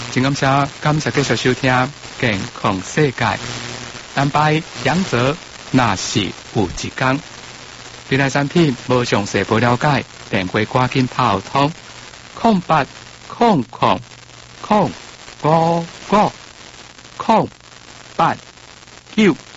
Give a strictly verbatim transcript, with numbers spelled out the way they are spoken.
真感谢感谢继续收听健康世界。但拜养者那是有一天，对咱身体无详细不了解，电话赶紧泡通空八空空空五五空八九。